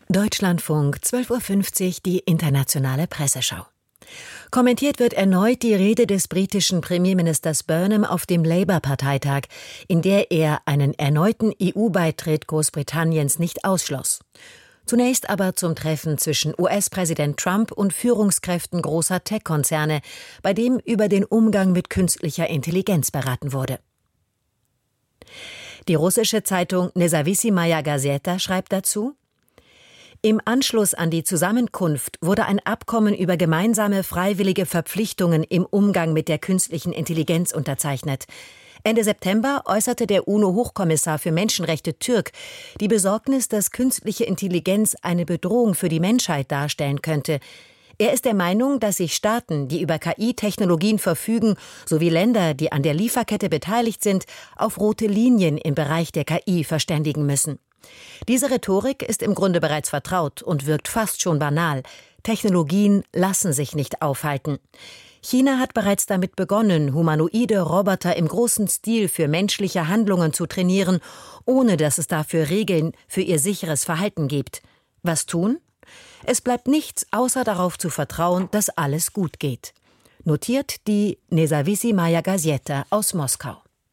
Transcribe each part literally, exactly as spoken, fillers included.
Deutschlandfunk, zwölf Uhr fünfzig, die internationale Presseschau. Kommentiert wird erneut die Rede des britischen Premierministers Burnham auf dem Labour-Parteitag, in der er einen erneuten E U-Beitritt Großbritanniens nicht ausschloss. Zunächst aber zum Treffen zwischen U S-Präsident Trump und Führungskräften großer Tech-Konzerne, bei dem über den Umgang mit künstlicher Intelligenz beraten wurde. Die russische Zeitung Nezawissimaya Gazeta schreibt dazu: Im Anschluss an die Zusammenkunft wurde ein Abkommen über gemeinsame freiwillige Verpflichtungen im Umgang mit der künstlichen Intelligenz unterzeichnet. Ende September äußerte der UNO-Hochkommissar für Menschenrechte Türk die Besorgnis, dass künstliche Intelligenz eine Bedrohung für die Menschheit darstellen könnte. Er ist der Meinung, dass sich Staaten, die über K I-Technologien verfügen, sowie Länder, die an der Lieferkette beteiligt sind, auf rote Linien im Bereich der K I verständigen müssen. Diese Rhetorik ist im Grunde bereits vertraut und wirkt fast schon banal. Technologien lassen sich nicht aufhalten. China hat bereits damit begonnen, humanoide Roboter im großen Stil für menschliche Handlungen zu trainieren, ohne dass es dafür Regeln für ihr sicheres Verhalten gibt. Was tun? Es bleibt nichts, außer darauf zu vertrauen, dass alles gut geht. Notiert die Nezawissimaya Gazeta aus Moskau.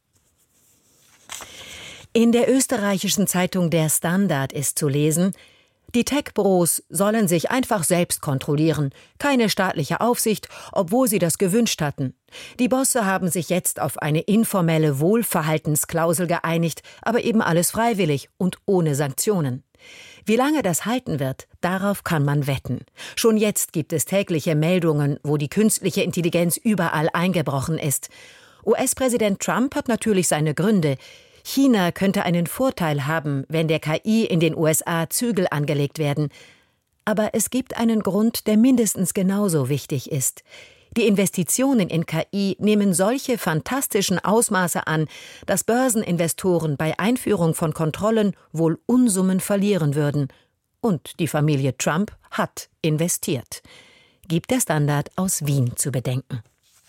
In der österreichischen Zeitung Der Standard ist zu lesen: Die Tech-Bros sollen sich einfach selbst kontrollieren. Keine staatliche Aufsicht, obwohl sie das gewünscht hatten. Die Bosse haben sich jetzt auf eine informelle Wohlverhaltensklausel geeinigt, aber eben alles freiwillig und ohne Sanktionen. Wie lange das halten wird, darauf kann man wetten. Schon jetzt gibt es tägliche Meldungen, wo die künstliche Intelligenz überall eingebrochen ist. U S-Präsident Trump hat natürlich seine Gründe. China könnte einen Vorteil haben, wenn der K I in den U S A Zügel angelegt werden. Aber es gibt einen Grund, der mindestens genauso wichtig ist. Die Investitionen in K I nehmen solche fantastischen Ausmaße an, dass Börseninvestoren bei Einführung von Kontrollen wohl Unsummen verlieren würden. Und die Familie Trump hat investiert. Gibt der Standard aus Wien zu bedenken.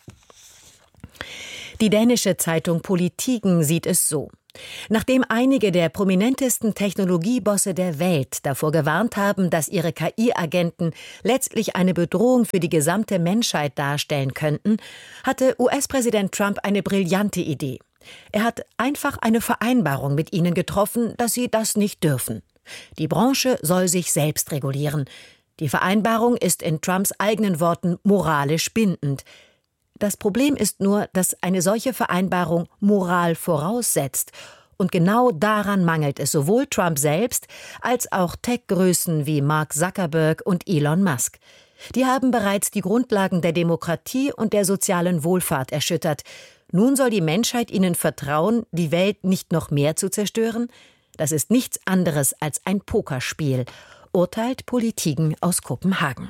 Die dänische Zeitung Politiken sieht es so: Nachdem einige der prominentesten Technologiebosse der Welt davor gewarnt haben, dass ihre K I-Agenten letztlich eine Bedrohung für die gesamte Menschheit darstellen könnten, hatte U S-Präsident Trump eine brillante Idee. Er hat einfach eine Vereinbarung mit ihnen getroffen, dass sie das nicht dürfen. Die Branche soll sich selbst regulieren. Die Vereinbarung ist in Trumps eigenen Worten moralisch bindend. Das Problem ist nur, dass eine solche Vereinbarung Moral voraussetzt. Und genau daran mangelt es sowohl Trump selbst als auch Tech-Größen wie Mark Zuckerberg und Elon Musk. Die haben bereits die Grundlagen der Demokratie und der sozialen Wohlfahrt erschüttert. Nun soll die Menschheit ihnen vertrauen, die Welt nicht noch mehr zu zerstören? Das ist nichts anderes als ein Pokerspiel, urteilt Politiken aus Kopenhagen.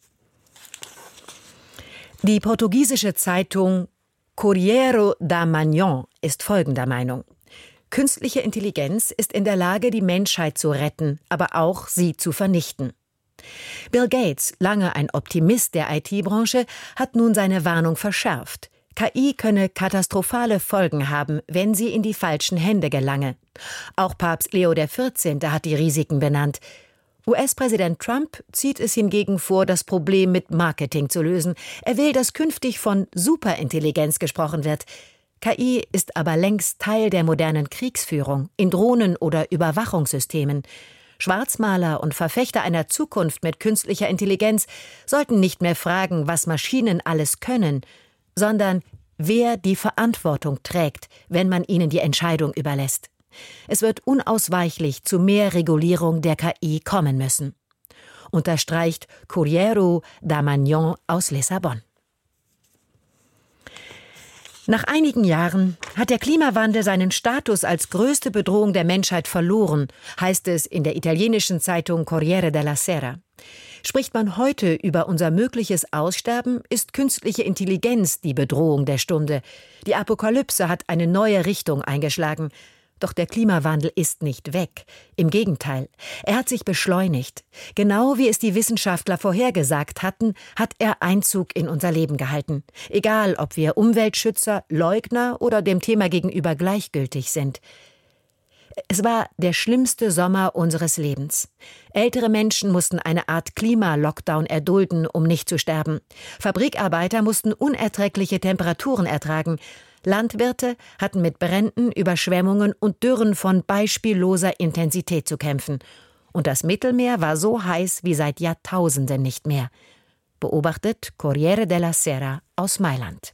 Die portugiesische Zeitung Correio da Manhã ist folgender Meinung: Künstliche Intelligenz ist in der Lage, die Menschheit zu retten, aber auch sie zu vernichten. Bill Gates, lange ein Optimist der I T-Branche, hat nun seine Warnung verschärft. K I könne katastrophale Folgen haben, wenn sie in die falschen Hände gelange. Auch Papst Leo der vierzehnte hat die Risiken benannt. U S-Präsident Trump zieht es hingegen vor, das Problem mit Marketing zu lösen. Er will, dass künftig von Superintelligenz gesprochen wird. K I ist aber längst Teil der modernen Kriegsführung, in Drohnen oder Überwachungssystemen. Schwarzmaler und Verfechter einer Zukunft mit künstlicher Intelligenz sollten nicht mehr fragen, was Maschinen alles können, sondern wer die Verantwortung trägt, wenn man ihnen die Entscheidung überlässt. Es wird unausweichlich zu mehr Regulierung der K I kommen müssen, unterstreicht Correio da Manhã aus Lissabon. Nach einigen Jahren hat der Klimawandel seinen Status als größte Bedrohung der Menschheit verloren, heißt es in der italienischen Zeitung Corriere della Sera. Spricht man heute über unser mögliches Aussterben, ist künstliche Intelligenz die Bedrohung der Stunde. Die Apokalypse hat eine neue Richtung eingeschlagen. Doch der Klimawandel ist nicht weg. Im Gegenteil, er hat sich beschleunigt. Genau wie es die Wissenschaftler vorhergesagt hatten, hat er Einzug in unser Leben gehalten. Egal, ob wir Umweltschützer, Leugner oder dem Thema gegenüber gleichgültig sind. Es war der schlimmste Sommer unseres Lebens. Ältere Menschen mussten eine Art Klima-Lockdown erdulden, um nicht zu sterben. Fabrikarbeiter mussten unerträgliche Temperaturen ertragen. Landwirte hatten mit Bränden, Überschwemmungen und Dürren von beispielloser Intensität zu kämpfen. Und das Mittelmeer war so heiß wie seit Jahrtausenden nicht mehr. Beobachtet Corriere della Sera aus Mailand.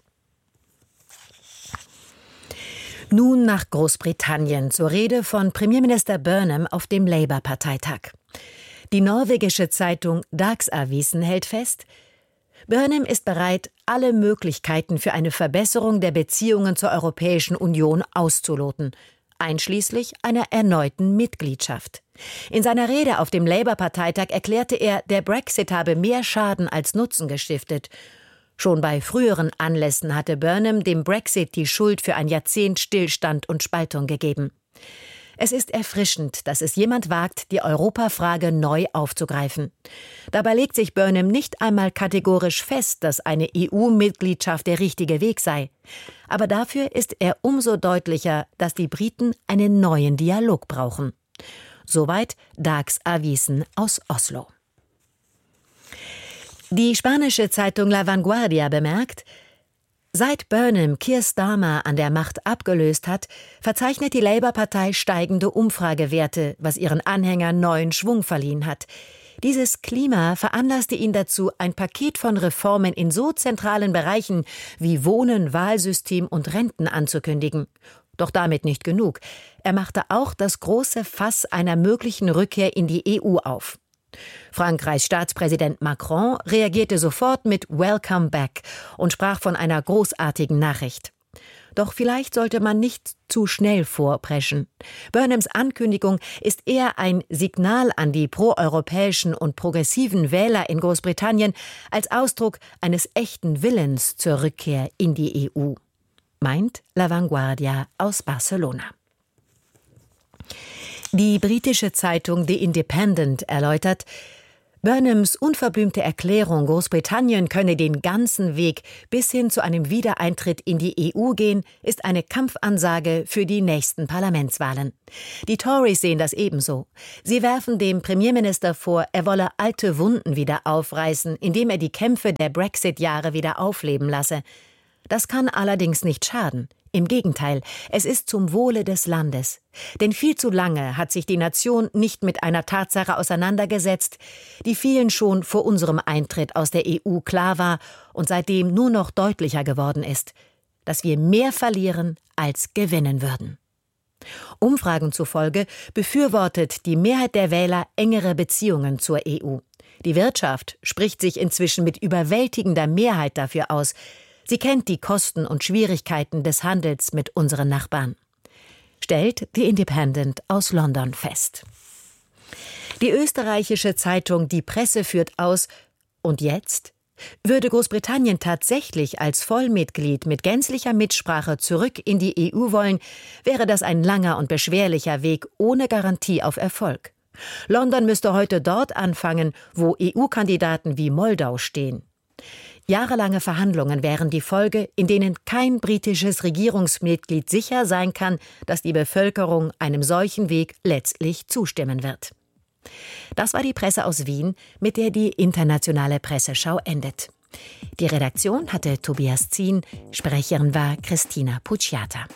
Nun nach Großbritannien zur Rede von Premierminister Burnham auf dem Labour-Parteitag. Die norwegische Zeitung Dagsavisen hält fest, Burnham ist bereit, alle Möglichkeiten für eine Verbesserung der Beziehungen zur Europäischen Union auszuloten, einschließlich einer erneuten Mitgliedschaft. In seiner Rede auf dem Labour-Parteitag erklärte er, der Brexit habe mehr Schaden als Nutzen gestiftet. Schon bei früheren Anlässen hatte Burnham dem Brexit die Schuld für ein Jahrzehnt Stillstand und Spaltung gegeben. Es ist erfrischend, dass es jemand wagt, die Europafrage neu aufzugreifen. Dabei legt sich Burnham nicht einmal kategorisch fest, dass eine E U-Mitgliedschaft der richtige Weg sei. Aber dafür ist er umso deutlicher, dass die Briten einen neuen Dialog brauchen. Soweit Dagsavisen aus Oslo. Die spanische Zeitung La Vanguardia bemerkt, seit Burnham Keir Starmer an der Macht abgelöst hat, verzeichnet die Labour-Partei steigende Umfragewerte, was ihren Anhängern neuen Schwung verliehen hat. Dieses Klima veranlasste ihn dazu, ein Paket von Reformen in so zentralen Bereichen wie Wohnen, Wahlsystem und Renten anzukündigen. Doch damit nicht genug. Er machte auch das große Fass einer möglichen Rückkehr in die E U auf. Frankreichs Staatspräsident Macron reagierte sofort mit Welcome back und sprach von einer großartigen Nachricht. Doch vielleicht sollte man nicht zu schnell vorpreschen. Burnhams Ankündigung ist eher ein Signal an die proeuropäischen und progressiven Wähler in Großbritannien als Ausdruck eines echten Willens zur Rückkehr in die E U, meint La Vanguardia aus Barcelona. Die britische Zeitung The Independent erläutert, Burnhams unverblümte Erklärung, Großbritannien könne den ganzen Weg bis hin zu einem Wiedereintritt in die E U gehen, ist eine Kampfansage für die nächsten Parlamentswahlen. Die Tories sehen das ebenso. Sie werfen dem Premierminister vor, er wolle alte Wunden wieder aufreißen, indem er die Kämpfe der Brexit-Jahre wieder aufleben lasse. Das kann allerdings nicht schaden. Im Gegenteil, es ist zum Wohle des Landes. Denn viel zu lange hat sich die Nation nicht mit einer Tatsache auseinandergesetzt, die vielen schon vor unserem Eintritt aus der E U klar war und seitdem nur noch deutlicher geworden ist, dass wir mehr verlieren als gewinnen würden. Umfragen zufolge befürwortet die Mehrheit der Wähler engere Beziehungen zur E U. Die Wirtschaft spricht sich inzwischen mit überwältigender Mehrheit dafür aus. Sie kennt die Kosten und Schwierigkeiten des Handels mit unseren Nachbarn, stellt The Independent aus London fest. Die österreichische Zeitung Die Presse führt aus, und jetzt? Würde Großbritannien tatsächlich als Vollmitglied mit gänzlicher Mitsprache zurück in die E U wollen, wäre das ein langer und beschwerlicher Weg ohne Garantie auf Erfolg. London müsste heute dort anfangen, wo E U-Kandidaten wie Moldau stehen. Jahrelange Verhandlungen wären die Folge, in denen kein britisches Regierungsmitglied sicher sein kann, dass die Bevölkerung einem solchen Weg letztlich zustimmen wird. Das war die Presse aus Wien, mit der die internationale Presseschau endet. Die Redaktion hatte Tobias Zien, Sprecherin war Christina Pucciata.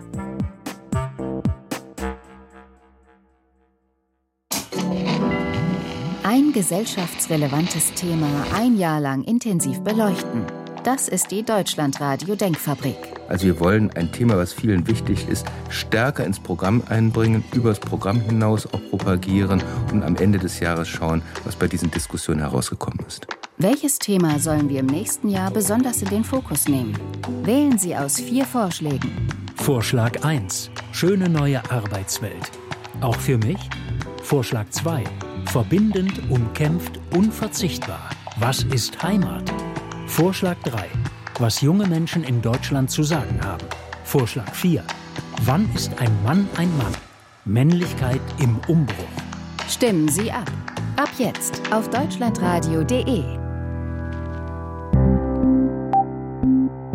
Ein gesellschaftsrelevantes Thema ein Jahr lang intensiv beleuchten. Das ist die Deutschlandradio-Denkfabrik. Also wir wollen ein Thema, was vielen wichtig ist, stärker ins Programm einbringen, über das Programm hinaus auch propagieren und am Ende des Jahres schauen, was bei diesen Diskussionen herausgekommen ist. Welches Thema sollen wir im nächsten Jahr besonders in den Fokus nehmen? Wählen Sie aus vier Vorschlägen. Vorschlag eins. Schöne neue Arbeitswelt. Auch für mich? Vorschlag zwei. Verbindend, umkämpft, unverzichtbar. Was ist Heimat? Vorschlag drei. Was junge Menschen in Deutschland zu sagen haben. Vorschlag vier. Wann ist ein Mann ein Mann? Männlichkeit im Umbruch. Stimmen Sie ab. Ab jetzt auf deutschlandradio punkt de.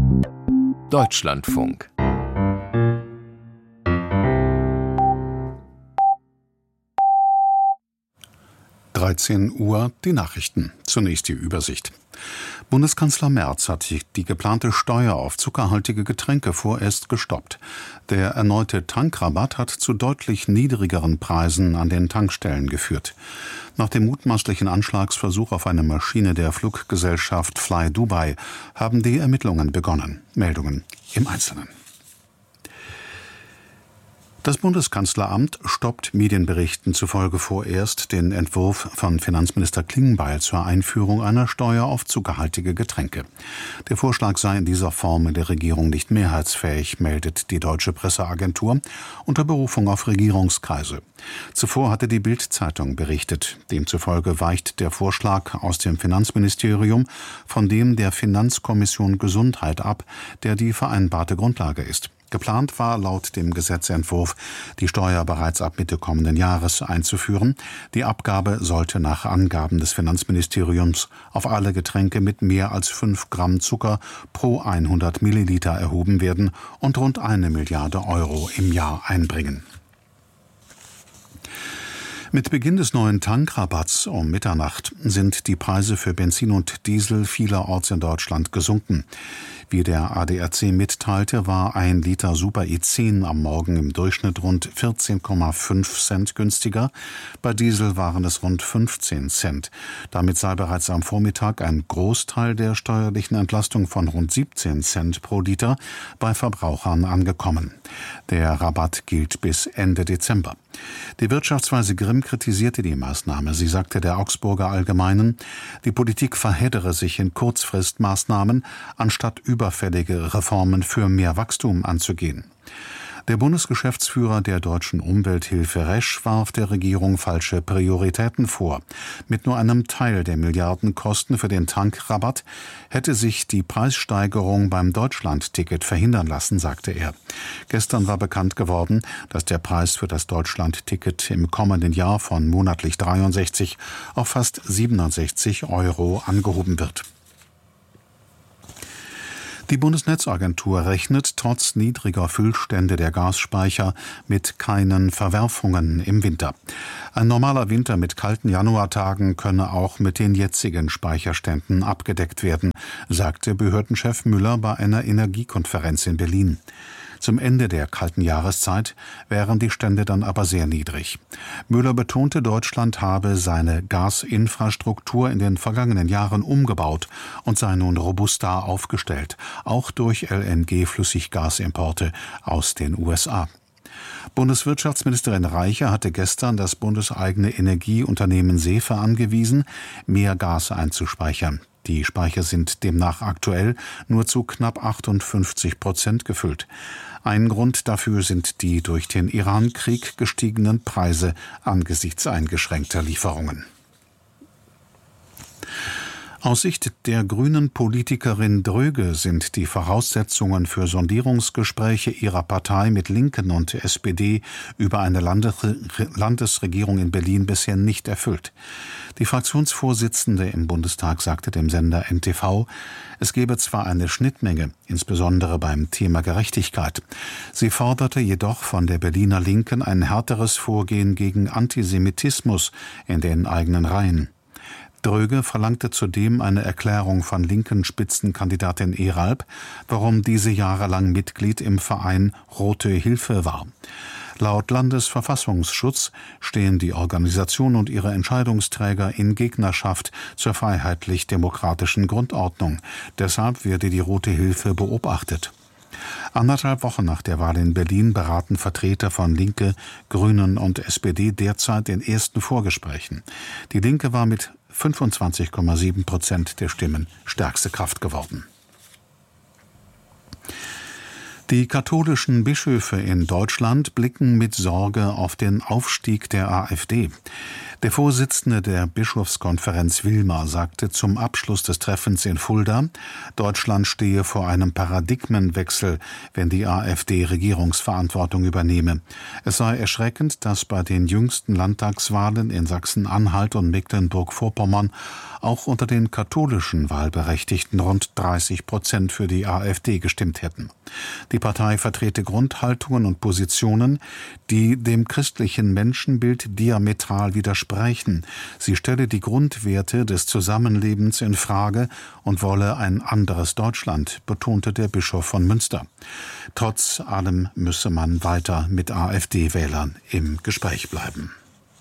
Deutschlandfunk. dreizehn Uhr die Nachrichten. Zunächst die Übersicht. Bundeskanzler Merz hat die geplante Steuer auf zuckerhaltige Getränke vorerst gestoppt. Der erneute Tankrabatt hat zu deutlich niedrigeren Preisen an den Tankstellen geführt. Nach dem mutmaßlichen Anschlagsversuch auf eine Maschine der Fluggesellschaft Fly Dubai haben die Ermittlungen begonnen. Meldungen im Einzelnen. Das Bundeskanzleramt stoppt Medienberichten zufolge vorerst den Entwurf von Finanzminister Klingbeil zur Einführung einer Steuer auf zuckerhaltige Getränke. Der Vorschlag sei in dieser Form in der Regierung nicht mehrheitsfähig, meldet die Deutsche Presseagentur unter Berufung auf Regierungskreise. Zuvor hatte die Bild-Zeitung berichtet. Demzufolge weicht der Vorschlag aus dem Finanzministerium von dem der Finanzkommission Gesundheit ab, der die vereinbarte Grundlage ist. Geplant war laut dem Gesetzentwurf, die Steuer bereits ab Mitte kommenden Jahres einzuführen. Die Abgabe sollte nach Angaben des Finanzministeriums auf alle Getränke mit mehr als fünf Gramm Zucker pro hundert Milliliter erhoben werden und rund eine Milliarde Euro im Jahr einbringen. Mit Beginn des neuen Tankrabatts um Mitternacht sind die Preise für Benzin und Diesel vielerorts in Deutschland gesunken. Wie der A D A C mitteilte, war ein Liter Super E zehn am Morgen im Durchschnitt rund vierzehn Komma fünf Cent günstiger. Bei Diesel waren es rund fünfzehn Cent. Damit sei bereits am Vormittag ein Großteil der steuerlichen Entlastung von rund siebzehn Cent pro Liter bei Verbrauchern angekommen. Der Rabatt gilt bis Ende Dezember. Die Wirtschaftsweise Grimm kritisierte die Maßnahme. Sie sagte der Augsburger Allgemeinen, die Politik verheddere sich in Kurzfristmaßnahmen, anstatt überfällige Reformen für mehr Wachstum anzugehen. Der Bundesgeschäftsführer der Deutschen Umwelthilfe Resch warf der Regierung falsche Prioritäten vor. Mit nur einem Teil der Milliardenkosten für den Tankrabatt hätte sich die Preissteigerung beim Deutschlandticket verhindern lassen, sagte er. Gestern war bekannt geworden, dass der Preis für das Deutschlandticket im kommenden Jahr von monatlich dreiundsechzig auf fast siebenundsechzig Euro angehoben wird. Die Bundesnetzagentur rechnet trotz niedriger Füllstände der Gasspeicher mit keinen Verwerfungen im Winter. Ein normaler Winter mit kalten Januartagen könne auch mit den jetzigen Speicherständen abgedeckt werden, sagte Behördenchef Müller bei einer Energiekonferenz in Berlin. Zum Ende der kalten Jahreszeit wären die Stände dann aber sehr niedrig. Müller betonte, Deutschland habe seine Gasinfrastruktur in den vergangenen Jahren umgebaut und sei nun robuster aufgestellt, auch durch L N G-Flüssiggasimporte aus den U S A. Bundeswirtschaftsministerin Reiche hatte gestern das bundeseigene Energieunternehmen SEFE angewiesen, mehr Gas einzuspeichern. Die Speicher sind demnach aktuell nur zu knapp achtundfünfzig Prozent gefüllt. Ein Grund dafür sind die durch den Iran-Krieg gestiegenen Preise angesichts eingeschränkter Lieferungen. Aus Sicht der grünen Politikerin Dröge sind die Voraussetzungen für Sondierungsgespräche ihrer Partei mit Linken und S P D über eine Landesregierung in Berlin bisher nicht erfüllt. Die Fraktionsvorsitzende im Bundestag sagte dem Sender N T V, es gebe zwar eine Schnittmenge, insbesondere beim Thema Gerechtigkeit. Sie forderte jedoch von der Berliner Linken ein härteres Vorgehen gegen Antisemitismus in den eigenen Reihen. Dröge verlangte zudem eine Erklärung von linken Spitzenkandidatin Eralb, warum diese jahrelang Mitglied im Verein Rote Hilfe war. Laut Landesverfassungsschutz stehen die Organisation und ihre Entscheidungsträger in Gegnerschaft zur freiheitlich-demokratischen Grundordnung. Deshalb werde die Rote Hilfe beobachtet. Anderthalb Wochen nach der Wahl in Berlin beraten Vertreter von Linke, Grünen und S P D derzeit in ersten Vorgesprächen. Die Linke war mit fünfundzwanzig Komma sieben Prozent der Stimmen stärkste Kraft geworden. Die katholischen Bischöfe in Deutschland blicken mit Sorge auf den Aufstieg der AfD. Der Vorsitzende der Bischofskonferenz Wilmer sagte zum Abschluss des Treffens in Fulda, Deutschland stehe vor einem Paradigmenwechsel, wenn die AfD Regierungsverantwortung übernehme. Es sei erschreckend, dass bei den jüngsten Landtagswahlen in Sachsen-Anhalt und Mecklenburg-Vorpommern auch unter den katholischen Wahlberechtigten rund dreißig Prozent für die AfD gestimmt hätten. Die Partei vertrete Grundhaltungen und Positionen, die dem christlichen Menschenbild diametral widersprechen. brächen. Sie stelle die Grundwerte des Zusammenlebens in Frage und wolle ein anderes Deutschland, betonte der Bischof von Münster. Trotz allem müsse man weiter mit AfD-Wählern im Gespräch bleiben.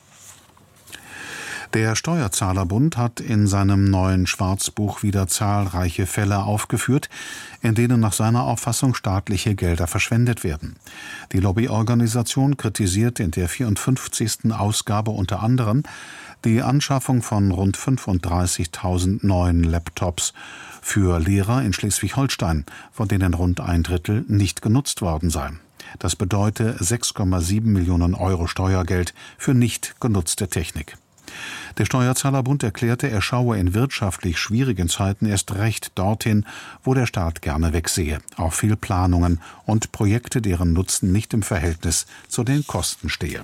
Der Steuerzahlerbund hat in seinem neuen Schwarzbuch wieder zahlreiche Fälle aufgeführt, in denen nach seiner Auffassung staatliche Gelder verschwendet werden. Die Lobbyorganisation kritisiert in der vierundfünfzigsten Ausgabe unter anderem die Anschaffung von rund fünfunddreißigtausend neuen Laptops für Lehrer in Schleswig-Holstein, von denen rund ein Drittel nicht genutzt worden sei. Das bedeute sechs Komma sieben Millionen Euro Steuergeld für nicht genutzte Technik. Der Steuerzahlerbund erklärte, er schaue in wirtschaftlich schwierigen Zeiten erst recht dorthin, wo der Staat gerne wegsehe, auf Fehlplanungen und Projekte, deren Nutzen nicht im Verhältnis zu den Kosten stehe.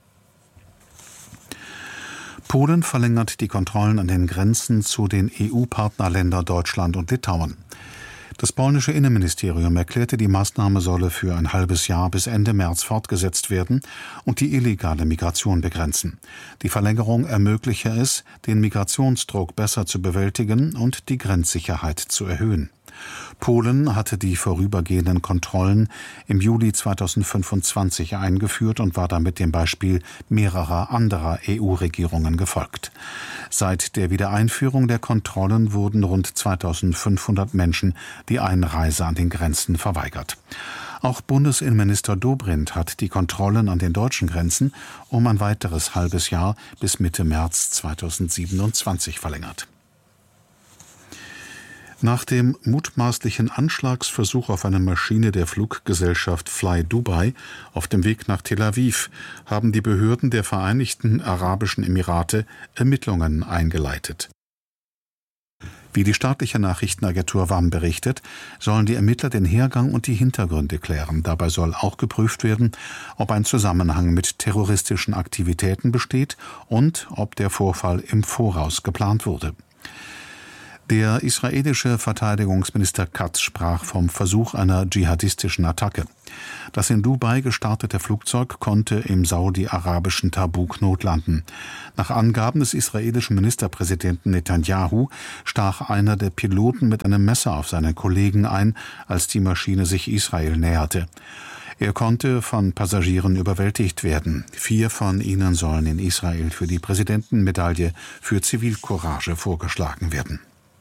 Polen verlängert die Kontrollen an den Grenzen zu den E U-Partnerländern Deutschland und Litauen. Das polnische Innenministerium erklärte, die Maßnahme solle für ein halbes Jahr bis Ende März fortgesetzt werden und die illegale Migration begrenzen. Die Verlängerung ermögliche es, den Migrationsdruck besser zu bewältigen und die Grenzsicherheit zu erhöhen. Polen hatte die vorübergehenden Kontrollen im Juli zweitausendfünfundzwanzig eingeführt und war damit dem Beispiel mehrerer anderer E U-Regierungen gefolgt. Seit der Wiedereinführung der Kontrollen wurden rund zweitausendfünfhundert Menschen die Einreise an den Grenzen verweigert. Auch Bundesinnenminister Dobrindt hat die Kontrollen an den deutschen Grenzen um ein weiteres halbes Jahr bis Mitte März zweitausendsiebenundzwanzig verlängert. Nach dem mutmaßlichen Anschlagsversuch auf eine Maschine der Fluggesellschaft Fly Dubai auf dem Weg nach Tel Aviv haben die Behörden der Vereinigten Arabischen Emirate Ermittlungen eingeleitet. Wie die staatliche Nachrichtenagentur W A M berichtet, sollen die Ermittler den Hergang und die Hintergründe klären. Dabei soll auch geprüft werden, ob ein Zusammenhang mit terroristischen Aktivitäten besteht und ob der Vorfall im Voraus geplant wurde. Der israelische Verteidigungsminister Katz sprach vom Versuch einer dschihadistischen Attacke. Das in Dubai gestartete Flugzeug konnte im saudi-arabischen Tabuk notlanden. Nach Angaben des israelischen Ministerpräsidenten Netanyahu stach einer der Piloten mit einem Messer auf seinen Kollegen ein, als die Maschine sich Israel näherte. Er konnte von Passagieren überwältigt werden. Vier von ihnen sollen in Israel für die Präsidentenmedaille für Zivilcourage vorgeschlagen werden.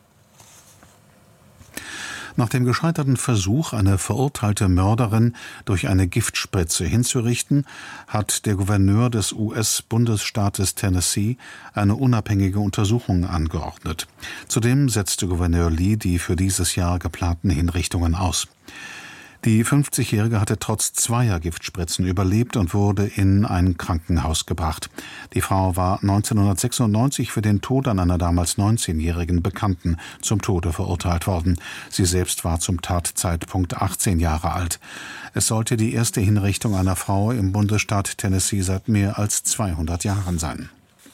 Nach dem gescheiterten Versuch, eine verurteilte Mörderin durch eine Giftspritze hinzurichten, hat der Gouverneur des U S-Bundesstaates Tennessee eine unabhängige Untersuchung angeordnet. Zudem setzte Gouverneur Lee die für dieses Jahr geplanten Hinrichtungen aus. Die fünfzigjährige hatte trotz zweier Giftspritzen überlebt und wurde in ein Krankenhaus gebracht. Die Frau war neunzehnhundertsechsundneunzig für den Tod an einer damals neunzehnjährigen Bekannten zum Tode verurteilt worden. Sie selbst war zum Tatzeitpunkt achtzehn Jahre alt. Es sollte die erste Hinrichtung einer Frau im Bundesstaat Tennessee seit mehr als zweihundert Jahren sein.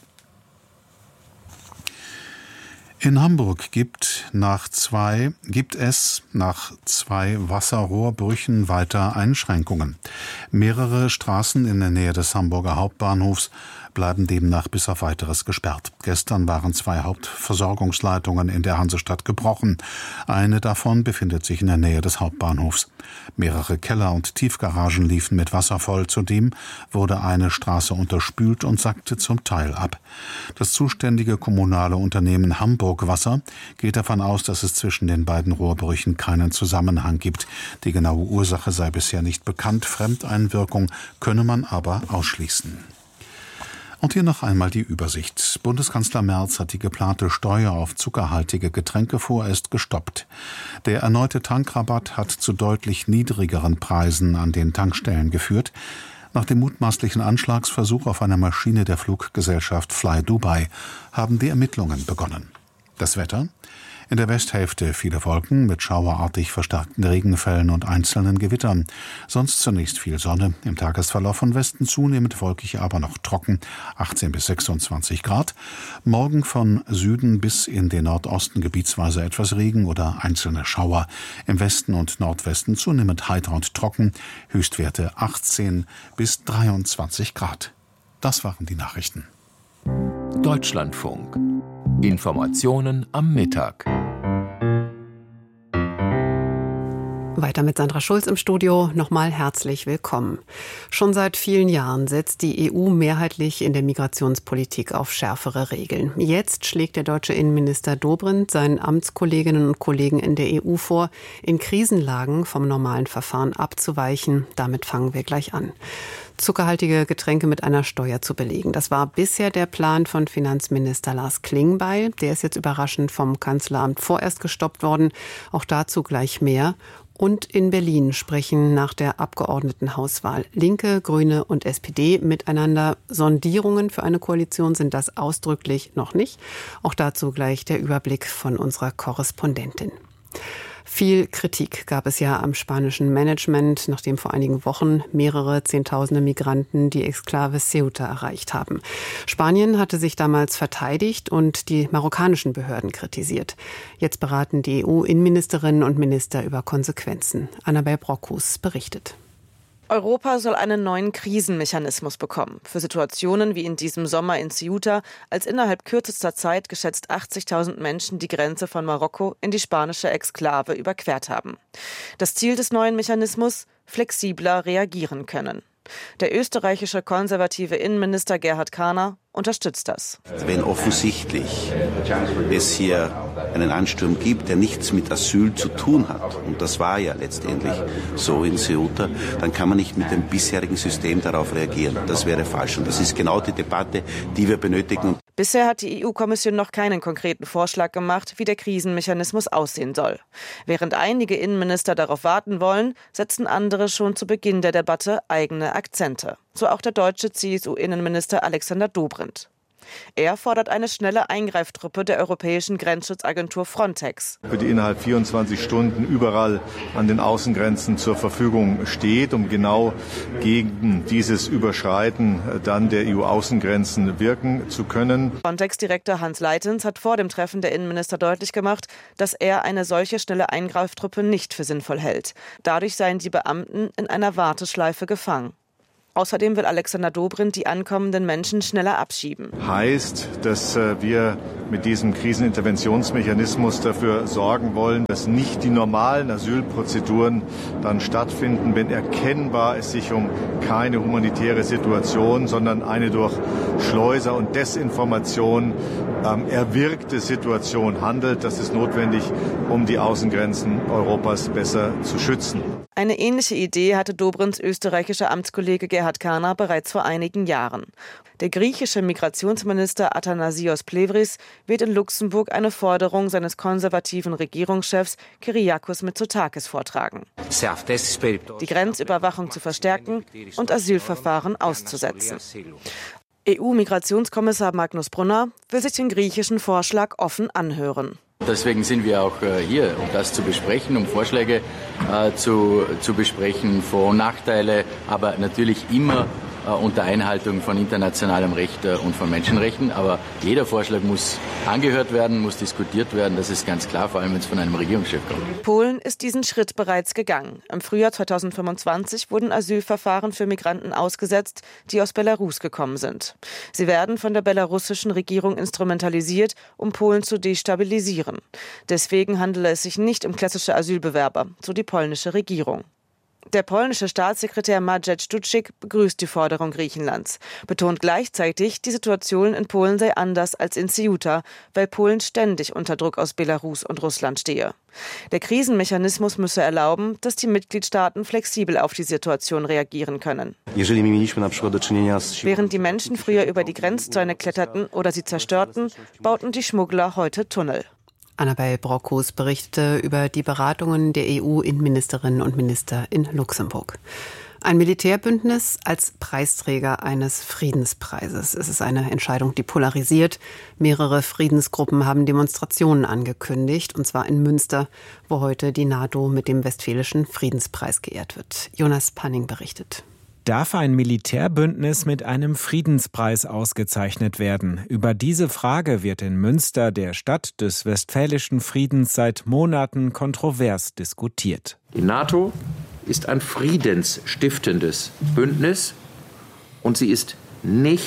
In Hamburg gibt, nach zwei, gibt es nach zwei Wasserrohrbrüchen weiter Einschränkungen. Mehrere Straßen in der Nähe des Hamburger Hauptbahnhofs bleiben demnach bis auf Weiteres gesperrt. Gestern waren zwei Hauptversorgungsleitungen in der Hansestadt gebrochen. Eine davon befindet sich in der Nähe des Hauptbahnhofs. Mehrere Keller und Tiefgaragen liefen mit Wasser voll. Zudem wurde eine Straße unterspült und sackte zum Teil ab. Das zuständige kommunale Unternehmen Hamburg Wasser geht davon aus, dass es zwischen den beiden Rohrbrüchen keinen Zusammenhang gibt. Die genaue Ursache sei bisher nicht bekannt. Fremdeinwirkung könne man aber ausschließen. Und hier noch einmal die Übersicht. Bundeskanzler Merz hat die geplante Steuer auf zuckerhaltige Getränke vorerst gestoppt. Der erneute Tankrabatt hat zu deutlich niedrigeren Preisen an den Tankstellen geführt. Nach dem mutmaßlichen Anschlagsversuch auf einer Maschine der Fluggesellschaft Fly Dubai haben die Ermittlungen begonnen. Das Wetter? In der Westhälfte viele Wolken mit schauerartig verstärkten Regenfällen und einzelnen Gewittern. Sonst zunächst viel Sonne, im Tagesverlauf von Westen zunehmend wolkig, aber noch trocken, achtzehn bis sechsundzwanzig Grad. Morgen von Süden bis in den Nordosten gebietsweise etwas Regen oder einzelne Schauer. Im Westen und Nordwesten zunehmend heiter und trocken, Höchstwerte achtzehn bis dreiundzwanzig Grad. Das waren die Nachrichten. Deutschlandfunk. Informationen am Mittag. Weiter mit Sandra Schulz im Studio. Nochmal herzlich willkommen. Schon seit vielen Jahren setzt die E U mehrheitlich in der Migrationspolitik auf schärfere Regeln. Jetzt schlägt der deutsche Innenminister Dobrindt seinen Amtskolleginnen und Kollegen in der E U vor, in Krisenlagen vom normalen Verfahren abzuweichen. Damit fangen wir gleich an. Zuckerhaltige Getränke mit einer Steuer zu belegen. Das war bisher der Plan von Finanzminister Lars Klingbeil. Der ist jetzt überraschend vom Kanzleramt vorerst gestoppt worden. Auch dazu gleich mehr. Und in Berlin sprechen nach der Abgeordnetenhauswahl Linke, Grüne und S P D miteinander. Sondierungen für eine Koalition sind das ausdrücklich noch nicht. Auch dazu gleich der Überblick von unserer Korrespondentin. Viel Kritik gab es ja am spanischen Management, nachdem vor einigen Wochen mehrere Zehntausende Migranten die Exklave Ceuta erreicht haben. Spanien hatte sich damals verteidigt und die marokkanischen Behörden kritisiert. Jetzt beraten die E U-Innenministerinnen und Minister über Konsequenzen. Annabel Brockhus berichtet. Europa soll einen neuen Krisenmechanismus bekommen. Für Situationen wie in diesem Sommer in Ceuta, als innerhalb kürzester Zeit geschätzt achtzigtausend Menschen die Grenze von Marokko in die spanische Exklave überquert haben. Das Ziel des neuen Mechanismus? Flexibler reagieren können. Der österreichische konservative Innenminister Gerhard Kahner unterstützt das. Wenn offensichtlich es hier einen Ansturm gibt, der nichts mit Asyl zu tun hat, und das war ja letztendlich so in Ceuta, dann kann man nicht mit dem bisherigen System darauf reagieren. Das wäre falsch. Und das ist genau die Debatte, die wir benötigen. Bisher hat die E U-Kommission noch keinen konkreten Vorschlag gemacht, wie der Krisenmechanismus aussehen soll. Während einige Innenminister darauf warten wollen, setzen andere schon zu Beginn der Debatte eigene Akzente. So auch der deutsche C S U-Innenminister Alexander Dobrindt. Er fordert eine schnelle Eingreiftruppe der europäischen Grenzschutzagentur Frontex, die innerhalb vierundzwanzig Stunden überall an den Außengrenzen zur Verfügung steht, um genau gegen dieses Überschreiten dann der E U-Außengrenzen wirken zu können. Frontex-Direktor Hans Leitens hat vor dem Treffen der Innenminister deutlich gemacht, dass er eine solche schnelle Eingreiftruppe nicht für sinnvoll hält. Dadurch seien die Beamten in einer Warteschleife gefangen. Außerdem will Alexander Dobrindt die ankommenden Menschen schneller abschieben. Heißt, dass wir mit diesem Kriseninterventionsmechanismus dafür sorgen wollen, dass nicht die normalen Asylprozeduren dann stattfinden, wenn erkennbar es sich um keine humanitäre Situation, sondern eine durch Schleuser und Desinformation ähm, erwirkte Situation handelt. Das ist notwendig, um die Außengrenzen Europas besser zu schützen. Eine ähnliche Idee hatte Dobrindts österreichischer Amtskollege Gerhard Kahner bereits vor einigen Jahren. Der griechische Migrationsminister Athanasios Plevris wird in Luxemburg eine Forderung seines konservativen Regierungschefs Kyriakos Mitsotakis vortragen. Die Grenzüberwachung zu verstärken und Asylverfahren auszusetzen. E U-Migrationskommissar Magnus Brunner will sich den griechischen Vorschlag offen anhören. Deswegen sind wir auch hier, um das zu besprechen, um Vorschläge äh, zu, zu besprechen, Vor- und Nachteile, aber natürlich immer äh, unter Einhaltung von internationalem Recht äh, und von Menschenrechten. Aber jeder Vorschlag muss angehört werden, muss diskutiert werden, das ist ganz klar, vor allem wenn es von einem Regierungschef kommt. Polen ist diesen Schritt bereits gegangen. Im Frühjahr zweitausendfünfundzwanzig wurden Asylverfahren für Migranten ausgesetzt, die aus Belarus gekommen sind. Sie werden von der belarussischen Regierung instrumentalisiert, um Polen zu destabilisieren. Deswegen handele es sich nicht um klassische Asylbewerber, so die polnische Regierung. Der polnische Staatssekretär Maciej Stucik begrüßt die Forderung Griechenlands, betont gleichzeitig, die Situation in Polen sei anders als in Ceuta, weil Polen ständig unter Druck aus Belarus und Russland stehe. Der Krisenmechanismus müsse erlauben, dass die Mitgliedstaaten flexibel auf die Situation reagieren können. Während die Menschen früher über die Grenzzäune kletterten oder sie zerstörten, bauten die Schmuggler heute Tunnel. Annabel Brockhus berichtete über die Beratungen der E U-Innenministerinnen und Minister in Luxemburg. Ein Militärbündnis als Preisträger eines Friedenspreises. Es ist eine Entscheidung, die polarisiert. Mehrere Friedensgruppen haben Demonstrationen angekündigt, und zwar in Münster, wo heute die NATO mit dem Westfälischen Friedenspreis geehrt wird. Jonas Panning berichtet. Darf ein Militärbündnis mit einem Friedenspreis ausgezeichnet werden? Über diese Frage wird in Münster, der Stadt des Westfälischen Friedens, seit Monaten kontrovers diskutiert. Die NATO ist ein friedensstiftendes Bündnis und sie ist nicht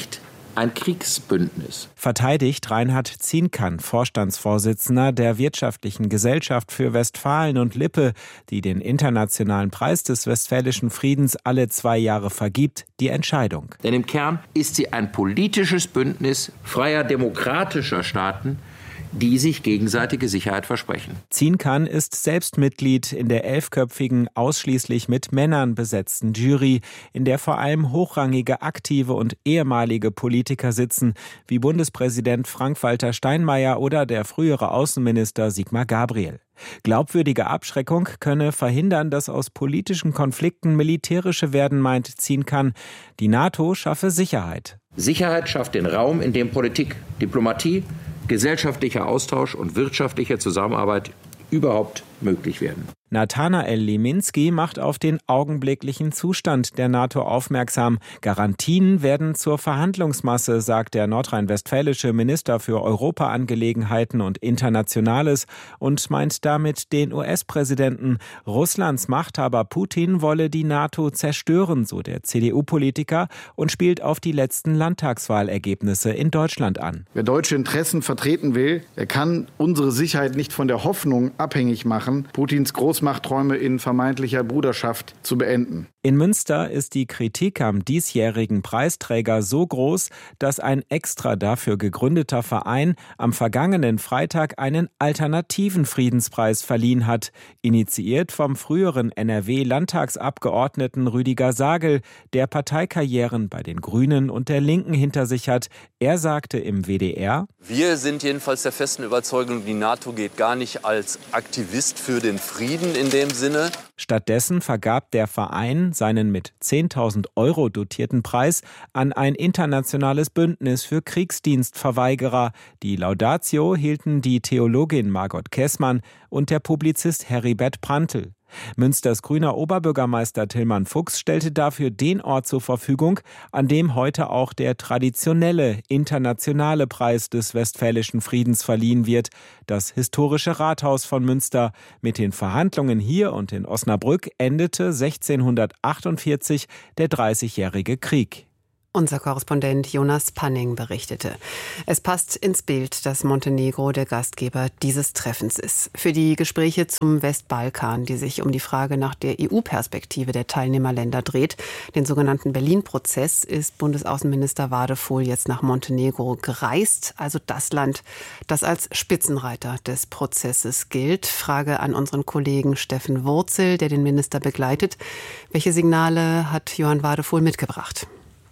ein Kriegsbündnis. Verteidigt Reinhard Zienkan, Vorstandsvorsitzender der Wirtschaftlichen Gesellschaft für Westfalen und Lippe, die den Internationalen Preis des Westfälischen Friedens alle zwei Jahre vergibt, die Entscheidung. Denn im Kern ist sie ein politisches Bündnis freier, demokratischer Staaten, die sich gegenseitige Sicherheit versprechen. Zienkan ist selbst Mitglied in der elfköpfigen, ausschließlich mit Männern besetzten Jury, in der vor allem hochrangige aktive und ehemalige Politiker sitzen, wie Bundespräsident Frank-Walter Steinmeier oder der frühere Außenminister Sigmar Gabriel. Glaubwürdige Abschreckung könne verhindern, dass aus politischen Konflikten militärische werden, meint Zienkan. Die NATO schaffe Sicherheit. Sicherheit schafft den Raum, in dem Politik, Diplomatie, gesellschaftlicher Austausch und wirtschaftliche Zusammenarbeit überhaupt möglich werden. Nathanael Liminski macht auf den augenblicklichen Zustand der NATO aufmerksam. Garantien werden zur Verhandlungsmasse, sagt der nordrhein-westfälische Minister für Europaangelegenheiten und Internationales und meint damit den U S-Präsidenten. Russlands Machthaber Putin wolle die NATO zerstören, so der C D U-Politiker, und spielt auf die letzten Landtagswahlergebnisse in Deutschland an. Wer deutsche Interessen vertreten will, der kann unsere Sicherheit nicht von der Hoffnung abhängig machen, Putins Großmachtträume in vermeintlicher Bruderschaft zu beenden. In Münster ist die Kritik am diesjährigen Preisträger so groß, dass ein extra dafür gegründeter Verein am vergangenen Freitag einen alternativen Friedenspreis verliehen hat. Initiiert vom früheren N R W-Landtagsabgeordneten Rüdiger Sagel, der Parteikarrieren bei den Grünen und der Linken hinter sich hat. Er sagte im W D R: Wir sind jedenfalls der festen Überzeugung, die NATO geht gar nicht als Aktivist für den Frieden in dem Sinne. Stattdessen vergab der Verein seinen mit zehntausend Euro dotierten Preis an ein internationales Bündnis für Kriegsdienstverweigerer. Die Laudatio hielten die Theologin Margot Kessmann und der Publizist Heribert Prantl. Münsters grüner Oberbürgermeister Tillmann Fuchs stellte dafür den Ort zur Verfügung, an dem heute auch der traditionelle internationale Preis des Westfälischen Friedens verliehen wird, das historische Rathaus von Münster. Mit den Verhandlungen hier und in Osnabrück endete sechzehnhundertachtundvierzig der Dreißigjährige Krieg. Unser Korrespondent Jonas Panning berichtete. Es passt ins Bild, dass Montenegro der Gastgeber dieses Treffens ist. Für die Gespräche zum Westbalkan, die sich um die Frage nach der E U-Perspektive der Teilnehmerländer dreht, den sogenannten Berlin-Prozess, ist Bundesaußenminister Wadefuhl jetzt nach Montenegro gereist, also das Land, das als Spitzenreiter des Prozesses gilt. Frage an unseren Kollegen Steffen Wurzel, der den Minister begleitet. Welche Signale hat Johann Wadefuhl mitgebracht?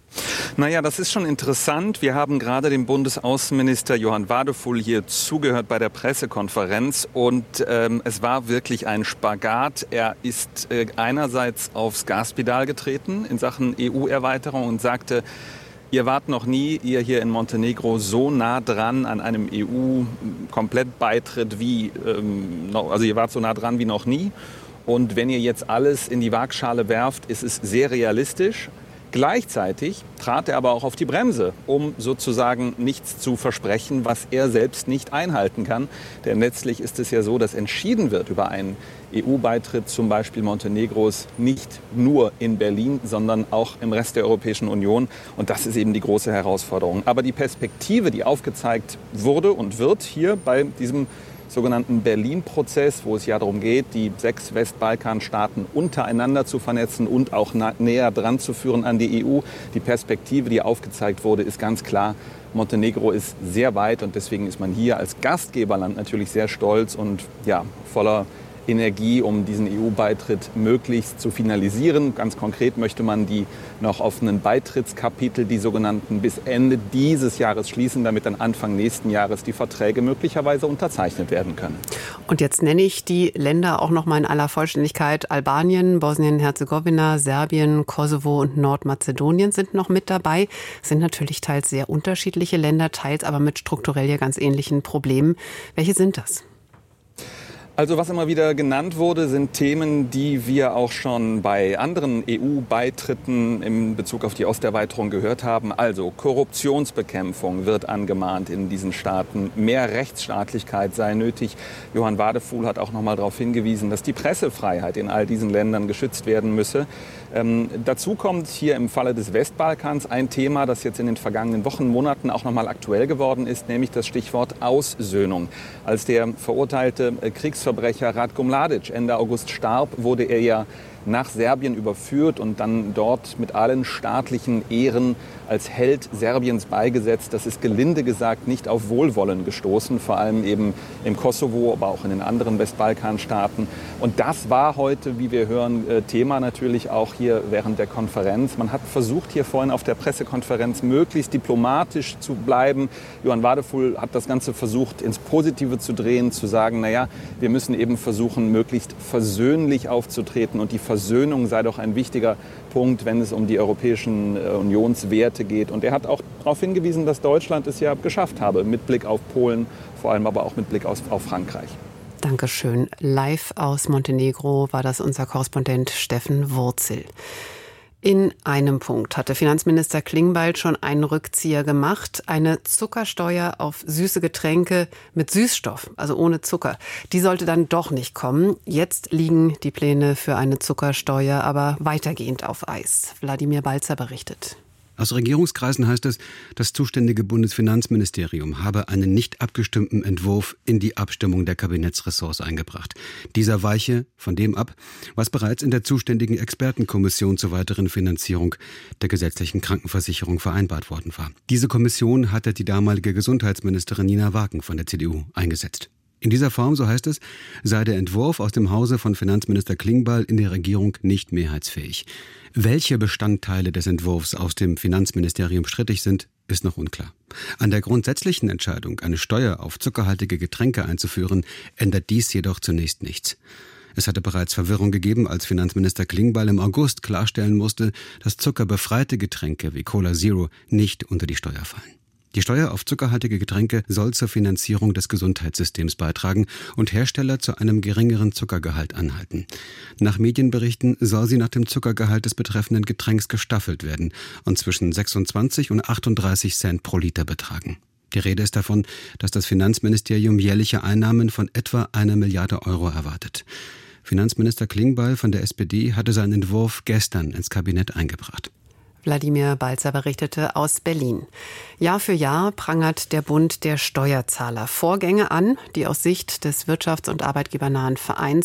Naja, das ist schon interessant. Wir haben gerade dem Bundesaußenminister Johann Wadefuhl hier zugehört bei der Pressekonferenz und ähm, es war wirklich ein Spagat. Er ist äh, einerseits aufs Gaspedal getreten in Sachen E U-Erweiterung und sagte, ihr wart noch nie, ihr hier in Montenegro, so nah dran an einem E U-Komplettbeitritt wie, ähm, also ihr wart so nah dran wie noch nie. Und wenn ihr jetzt alles in die Waagschale werft, ist es sehr realistisch. Gleichzeitig trat er aber auch auf die Bremse, um sozusagen nichts zu versprechen, was er selbst nicht einhalten kann. Denn letztlich ist es ja so, dass entschieden wird über einen E U-Beitritt zum Beispiel Montenegros nicht nur in Berlin, sondern auch im Rest der Europäischen Union. Und das ist eben die große Herausforderung. Aber die Perspektive, die aufgezeigt wurde und wird hier bei diesem sogenannten Berlin-Prozess, wo es ja darum geht, die sechs Westbalkanstaaten untereinander zu vernetzen und auch näher dran zu führen an die E U. Die Perspektive, die aufgezeigt wurde, ist ganz klar. Montenegro ist sehr weit und deswegen ist man hier als Gastgeberland natürlich sehr stolz und ja, voller Energie, um diesen E U-Beitritt möglichst zu finalisieren. Ganz konkret möchte man die noch offenen Beitrittskapitel, die sogenannten, bis Ende dieses Jahres schließen, damit dann Anfang nächsten Jahres die Verträge möglicherweise unterzeichnet werden können. Und jetzt nenne ich die Länder auch noch mal in aller Vollständigkeit. Albanien, Bosnien-Herzegowina, Serbien, Kosovo und Nordmazedonien sind noch mit dabei. Das sind natürlich teils sehr unterschiedliche Länder, teils aber mit strukturell ja ganz ähnlichen Problemen. Welche sind das? Also was immer wieder genannt wurde, sind Themen, die wir auch schon bei anderen E U-Beitritten in Bezug auf die Osterweiterung gehört haben. Also Korruptionsbekämpfung wird angemahnt in diesen Staaten. Mehr Rechtsstaatlichkeit sei nötig. Johann Wadefuhl hat auch noch mal darauf hingewiesen, dass die Pressefreiheit in all diesen Ländern geschützt werden müsse. Ähm, dazu kommt hier im Falle des Westbalkans ein Thema, das jetzt in den vergangenen Wochen, Monaten auch noch mal aktuell geworden ist, nämlich das Stichwort Aussöhnung. Als der verurteilte äh, Kriegsverbrecher Ratko Mladic Ende August starb, wurde er ja nach Serbien überführt und dann dort mit allen staatlichen Ehren als Held Serbiens beigesetzt. Das ist gelinde gesagt nicht auf Wohlwollen gestoßen, vor allem eben im Kosovo, aber auch in den anderen Westbalkanstaaten. Und das war heute, wie wir hören, Thema natürlich auch hier während der Konferenz. Man hat versucht, hier vorhin auf der Pressekonferenz möglichst diplomatisch zu bleiben. Johann Wadefuhl hat das Ganze versucht, ins Positive zu drehen, zu sagen, naja, wir müssen eben versuchen, möglichst versöhnlich aufzutreten. Und die Versöhnung sei doch ein wichtiger Punkt, wenn es um die europäischen Unionswerte geht. Und er hat auch darauf hingewiesen, dass Deutschland es ja geschafft habe, mit Blick auf Polen, vor allem aber auch mit Blick auf, auf Frankreich. Dankeschön. Live aus Montenegro war das unser Korrespondent Steffen Wurzel. In einem Punkt hatte Finanzminister Klingbeil schon einen Rückzieher gemacht. Eine Zuckersteuer auf süße Getränke mit Süßstoff, also ohne Zucker. Die sollte dann doch nicht kommen. Jetzt liegen die Pläne für eine Zuckersteuer aber weitergehend auf Eis. Wladimir Balzer berichtet. Aus Regierungskreisen heißt es, das zuständige Bundesfinanzministerium habe einen nicht abgestimmten Entwurf in die Abstimmung der Kabinettsressorts eingebracht. Dieser weiche von dem ab, was bereits in der zuständigen Expertenkommission zur weiteren Finanzierung der gesetzlichen Krankenversicherung vereinbart worden war. Diese Kommission hatte die damalige Gesundheitsministerin Nina Wagen von der C D U eingesetzt. In dieser Form, so heißt es, sei der Entwurf aus dem Hause von Finanzminister Klingbeil in der Regierung nicht mehrheitsfähig. Welche Bestandteile des Entwurfs aus dem Finanzministerium strittig sind, ist noch unklar. An der grundsätzlichen Entscheidung, eine Steuer auf zuckerhaltige Getränke einzuführen, ändert dies jedoch zunächst nichts. Es hatte bereits Verwirrung gegeben, als Finanzminister Klingbeil im August klarstellen musste, dass zuckerbefreite Getränke wie Cola Zero nicht unter die Steuer fallen. Die Steuer auf zuckerhaltige Getränke soll zur Finanzierung des Gesundheitssystems beitragen und Hersteller zu einem geringeren Zuckergehalt anhalten. Nach Medienberichten soll sie nach dem Zuckergehalt des betreffenden Getränks gestaffelt werden und zwischen sechsundzwanzig und achtunddreißig Cent pro Liter betragen. Die Rede ist davon, dass das Finanzministerium jährliche Einnahmen von etwa einer Milliarde Euro erwartet. Finanzminister Klingbeil von der S P D hatte seinen Entwurf gestern ins Kabinett eingebracht. Wladimir Balzer berichtete aus Berlin. Jahr für Jahr prangert der Bund der Steuerzahler Vorgänge an, die aus Sicht des wirtschafts- und arbeitgebernahen Vereins